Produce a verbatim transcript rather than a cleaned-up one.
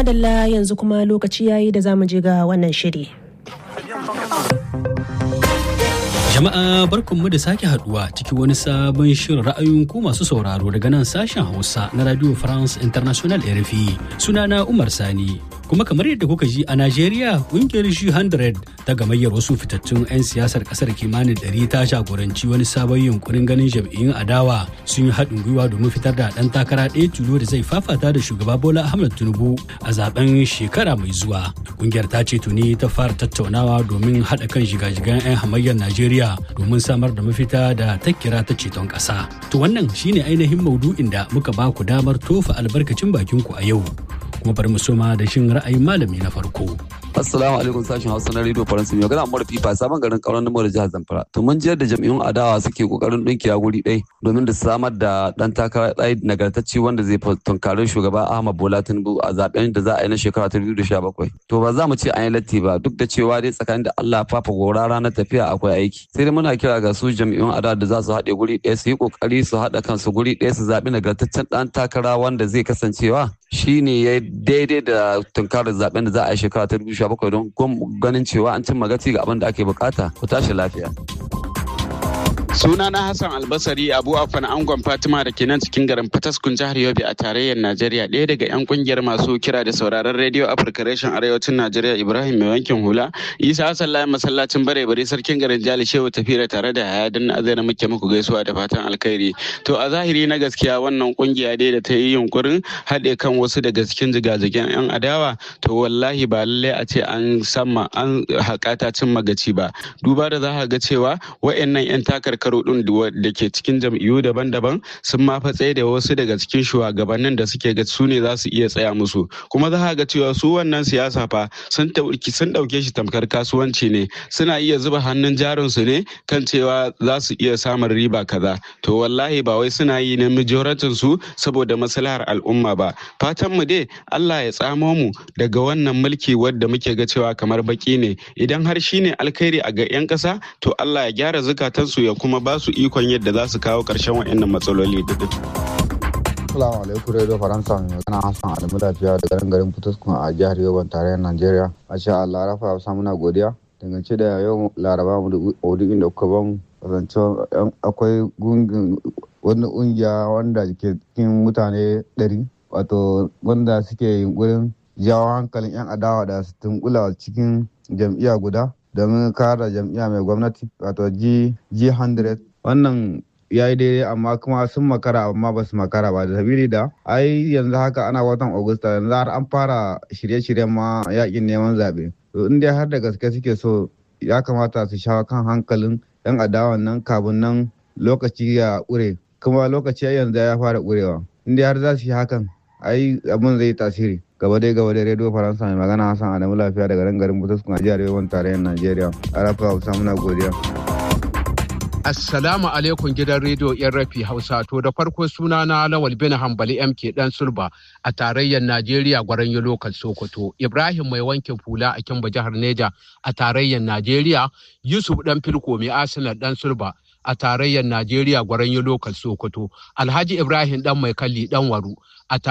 madalla yanzu kuma lokaci yayi da zamu je ga wannan shiri. Jama'a barkanmu da sake haduwa cikin wani sabon shirin ra'ayoyin ku masu sauraro daga nan sashen Hausa na Radio France International R F I. Sunana Umar Sani. Kuma kamar yadda kuka ji a Najeriya, kungiyar G one hundred ta gamayyar wasu fitattun 'yan siyasar kasar kimanin ɗari ta jagoranci wani sabon yunkurin ganin jam'iyyun adawa sun yi haɗin gwiwa domin fitar da ɗan takara ɗaya tilo da zai fafata da shugaba Bola Ahmed Tinubu a zaben shekara mai zuwa. Kungiyar ta ce tuni ta fara tattaunawa domin haɗa kan shiga-shigan 'yan hamayyar Najeriya domin samar da mafita da ta kira ta ceton ƙasa. To wannan shine ainihin maudu'in da muka ba ku damar tofa albarkacin bakin ku a yau. Kuma bari mu soma da shin ra'ayin malami na farko. Assalamu alaikum sashen Hausa na Radio Faransa mai magana Umar Fifa sabon garin Kauran Namo da jihar Zamfara. To mun jiyar da jam'iyyun adawa suke kokarin dinkiya guri ɗaya domin da samar da dan takara ɗaya nagartacce wanda zai tunkari shugaba Ahmad Bola Tinubu a zaben da za a yi na shekara ta dubu biyu da sha bakwai. To ba za mu ce an yi latti ba duk da cewa dai tsakanin da Allah fafa gora ranar tafiya akwai aiki. Sai dai muna kira ga su jam'iyyun adawa da za su haɗe guri ɗaya su yi kokari su haɗa kansu guri ɗaya su zaɓi nagartaccen dan takara wanda zai kasancewa shi ne ya daidai da tunkarar zaben da za a yi shekara ta dubu biyu da sha bakwai don ganin cewa an cimma gaci ga abin da ake bukata. Ku tashi lafiya. Sunana Hassan Albasari Abu Afan Angon Fatima da ke nan cikin garin Fataskun jihar Yobe a tarayyar Najeriya, ɗaya daga 'yan kungiyar masu kira da sauraron Radio Africa reshen arewacin Najeriya Ibrahim mai wankin hula, Isa Hassan Layin masallacin bare bare sarkin garin Jali Shehu Tafira tare da Haya dan azana muke muku gaisuwa da fatan alkhairi. To a zahiri na gaskiya wannan kungiya dai da ta yi yunkurin haɗe kan wasu daga cikin jigajigen 'yan adawa, to wallahi ba lallai a ce an sama an haƙata cin magaci ba. Duba da za ka ga cewa wa'annan 'yan takar karo din da ke cikin jam'iyyu daban-daban sun ma fa tsaye da wasu daga cikin shugabannin da suke ga su ne za su iya tsaya musu, kuma za ga cewa su wannan siyasa fa sun sun dauke shi tamkar kasuwanci ne, suna iya zuba hannun jarin su ne kan cewa za su iya samun riba kaza. To wallahi ba wai suna yi ne majoratin su saboda maslahar al'umma ba. Fatan mu dai Allah ya tsamo mu daga wannan mulki wadda muke ga cewa kamar baki ne. Idan har shine alkhairi a ga 'yan ƙasa, to Allah ya gyara zukatansu ya kuma kuma ba su ikon yadda za su kawo ƙarshen waɗannan matsaloli da duk. Assalamu alaikum Radio Faransa mai magana Hassan Adamu Lafiya da garin garin Fataskun a jihar Yobe tarayyar Najeriya. Masha Allah Rafa Hausa muna godiya dangance da yau Laraba mu maudu'in da kuka bamu kasancewa akwai gungin wani ƙungiya wanda ke cikin mutane ɗari wato wanda suke yunkurin jawo hankalin 'yan adawa da su tunkula cikin jam'iyya guda domin kare jam'iyya mai gwamnati wato G one hundred. Wannan ya yi daidai amma kuma sun makara amma ba su makara ba da sabili da ai yanzu haka ana watan Agusta, yanzu har an fara shirye-shiryen ma yakin neman zaɓe. To in dai har da gaske suke so ya kamata su shawo kan hankalin 'yan adawan nan kafin nan lokaci ya ƙure, kuma lokaci yanzu ya fara ƙurewa. In dai har za su yi hakan ai abin zai tasiri. Gaba dai gaba dai Radio Faransa mai magana Hassan Adamu Lafiya daga nan garin Butuskun a jihar Yobe tarayyar Najeriya. Arafa Hausa muna godiya. Assalamu alaikum gidan rediyo yan rafi Hausa. To da farko suna na Lawal bin Hambali M K dan Sulba a tarayyar Najeriya Gwaranyo Lokal Sokoto. Ibrahim mai wankin fula a Kimba jihar Neja a tarayyar Najeriya. Yusuf dan Filko mai Arsenal dan Sulba a tarayyar Najeriya Gwaranyo Lokal Sokoto. Alhaji Ibrahim dan mai kalli dan Waru a